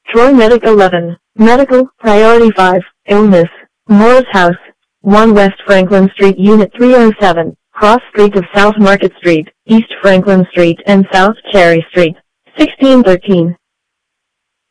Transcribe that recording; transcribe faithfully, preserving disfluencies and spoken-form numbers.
Troy Medic eleven. Medical, Priority five, Illness. Morris House, one West Franklin Street Unit three oh seven, cross street of South Market Street, East Franklin Street and South Cherry Street, sixteen thirteen.